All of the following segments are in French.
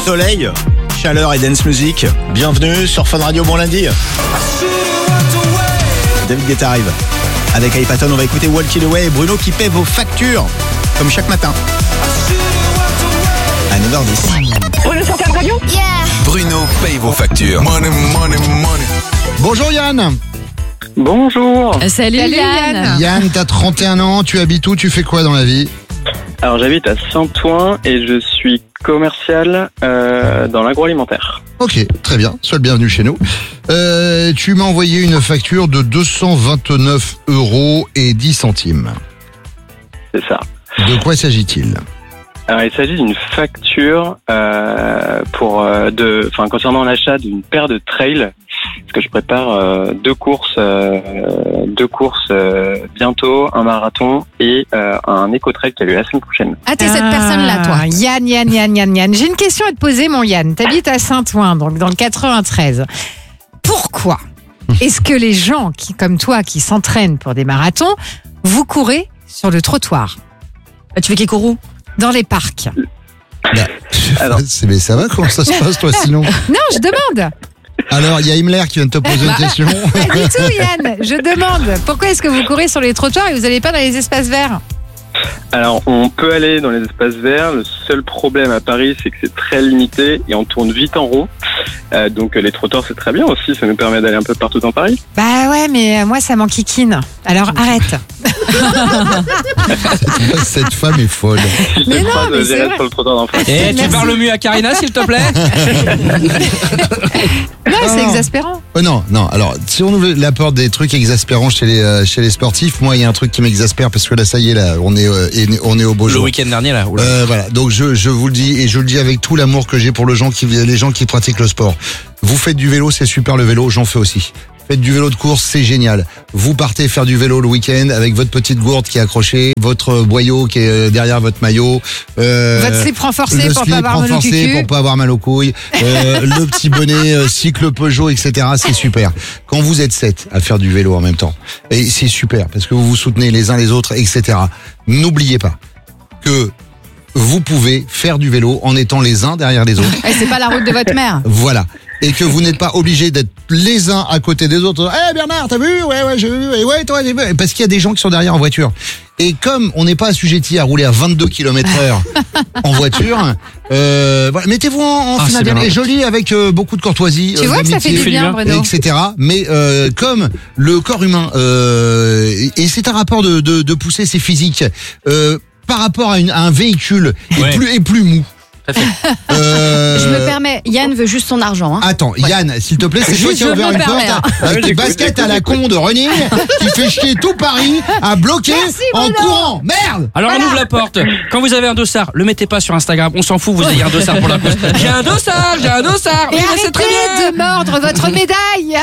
Soleil, chaleur et dance music. Bienvenue sur Fun Radio, bon lundi. David Guetta arrive. Avec iPaton, on va écouter Walk It Away et Bruno qui paie vos factures, comme chaque matin. À 9h10. Bruno sur Fun Radio ? Bruno paye vos factures. Money, money, money. Bonjour Yann. Bonjour. Salut Yann. Yann, t'as 31 ans, tu habites où, tu fais quoi dans la vie? Alors j'habite à Saint-Ouen et je suis commercial dans l'agroalimentaire. Ok, très bien, sois le bienvenu chez nous. Tu m'as envoyé une facture de 229,10 €. C'est ça. De quoi s'agit-il? Alors il s'agit d'une facture concernant l'achat d'une paire de trails. Parce que je prépare deux courses bientôt, un marathon et un éco-trail qui a lieu la semaine prochaine. Ah, t'es cette personne-là, toi. Yann. J'ai une question à te poser, mon Yann. T'habites à Saint-Ouen, donc dans le 93. Pourquoi est-ce que les gens comme toi qui s'entraînent pour des marathons, vous courez sur le trottoir? Tu fais qui court où? Dans les parcs. Alors. Mais ça va, comment ça se passe toi sinon? Non, je demande. Alors, il y a Himmler qui vient de te poser une question. Pas du tout, Yann. Je demande. Pourquoi est-ce que vous courez sur les trottoirs et vous n'allez pas dans les espaces verts? Alors on peut aller dans les espaces verts. Le seul problème à Paris, c'est que c'est très limité et on tourne vite en rond. Donc les trottoirs, c'est très bien aussi. Ça nous permet d'aller un peu partout dans Paris. Bah ouais, mais moi, ça m'enquiquine. Alors arrête. Cette femme est folle. Mais non, mais c'est vrai. Sur le trottoir d'en face. Et tu Merci. parles mieux à Karina, s'il te plaît. Non, c'est non. exaspérant. Non. Alors, si on ouvre la porte des trucs exaspérants chez les sportifs, moi, il y a un truc qui m'exaspère parce que là, ça y est, là, on est au beau Le jour. week-end dernier, là. Oula. Voilà. Donc, je vous le dis et je le dis avec tout l'amour que j'ai pour les gens qui pratiquent le sport. Vous faites du vélo, c'est super le vélo, j'en fais aussi. Faites du vélo de course, c'est génial. Vous partez faire du vélo le week-end avec votre petite gourde qui est accrochée, votre boyau qui est derrière votre maillot. Votre slip renforcé pour pas avoir mal au cul. Pour pas avoir mal aux couilles. Le petit bonnet cycle Peugeot, etc. C'est super. Quand vous êtes 7 à faire du vélo en même temps, et c'est super parce que vous vous soutenez les uns les autres, etc. N'oubliez pas que vous pouvez faire du vélo en étant les uns derrière les autres. Et c'est pas la route de votre mère. Voilà. Et que vous n'êtes pas obligés d'être les uns à côté des autres. Eh Bernard, t'as vu? Ouais, j'ai vu. Et ouais, toi, j'ai vu. Parce qu'il y a des gens qui sont derrière en voiture. Et comme on n'est pas assujetti à rouler à 22 km/h en voiture, voilà, mettez-vous en finale et joli avec beaucoup de courtoisie. Tu vois que ça fait du bien, Bruno. Etc. Mais comme le corps humain, et c'est un rapport de poussée, c'est physique, par rapport à un véhicule est plus mou. Je me permets, Yann veut juste son argent. Hein. Attends, Yann, s'il te plaît, c'est toi qui as ouvert une porte avec tes baskets à la con de running qui fait chier tout Paris à bloquer en courant. Merde! Alors on ouvre la porte. Quand vous avez un dossard, le mettez pas sur Instagram. On s'en fout, vous ayez un dossard pour la course. J'ai un dossard. Et Oui, mais c'est très bien. arrêtez de mordre votre médaille.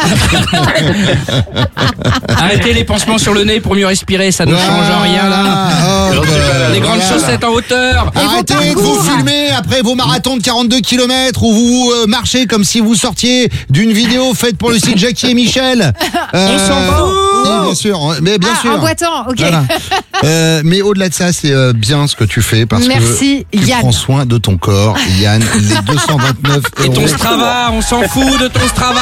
Arrêtez les pansements sur le nez pour mieux respirer, ça ne change rien là. Les grandes chaussettes en hauteur. Arrêtez de vous filmer après vos marathons de 42 km où vous marchez comme si vous sortiez d'une vidéo faite pour le site Jackie et Michel. On s'en fout. Oui, bien sûr, mais bien sûr. En boitant, ok. Voilà. Mais au-delà de ça, c'est bien ce que tu fais parce Merci, que tu Yann. prends soin de ton corps, Yann. Les 229 Et ton €. Strava, on s'en fout de ton Strava.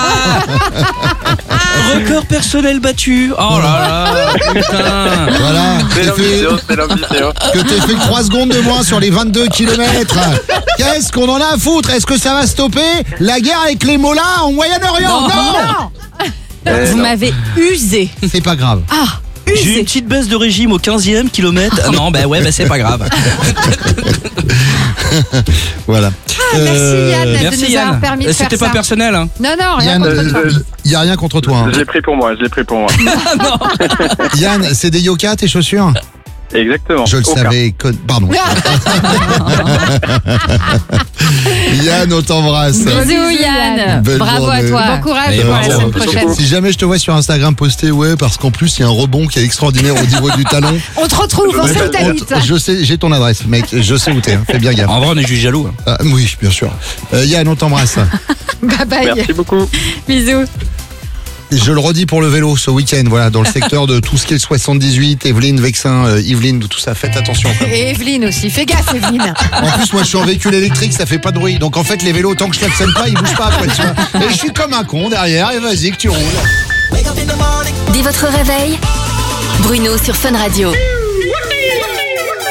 Record personnel battu. Oh là là, putain. Voilà. C'est l'ambition. Que t'aies fait 3 secondes de moins sur les 22 km. Qu'est-ce qu'on en a à foutre? Est-ce que ça va stopper la guerre avec les mollahs en Moyen-Orient? Non. Vous m'avez usé. C'est pas grave. J'ai une petite baisse de régime au 15e kilomètre. Non, c'est pas grave. Voilà. Merci Yann de Merci nous avoir Yann. permis de faire C'était ça. pas personnel. Hein. Non, rien Yann, contre toi. il y a rien contre toi. Hein. Je l'ai pris pour moi. Yann, c'est des yokas tes chaussures? Exactement. Je le Aucun. savais. Pardon. Yann, on t'embrasse. Bisous Yann. Belle Bravo journée. à toi. Bon courage Et pour la bravo. semaine prochaine. Si jamais je te vois sur Instagram poster, parce qu'en plus, il y a un rebond qui est extraordinaire au niveau du talon. On te retrouve, on sait où t'habites. Je sais, j'ai ton adresse, mec. Je sais où t'es. Fais bien gaffe. En vrai, on est juste jaloux. Hein. Ah, oui, bien sûr. Yann, on t'embrasse. Bye bye. Merci beaucoup. Bisous. Je le redis pour le vélo ce week-end, voilà, dans le secteur de tout ce qui est le 78, Evelyne, Vexin, Yveline, tout ça, faites attention. Et Evelyne aussi, fais gaffe Evelyne. En plus, moi je suis en véhicule électrique, ça fait pas de bruit. Donc en fait, les vélos, tant que je klaxonne pas, ils bougent pas, quoi, tu vois. Et je suis comme un con derrière, et vas-y que tu roules. Dès votre réveil, Bruno sur Fun Radio.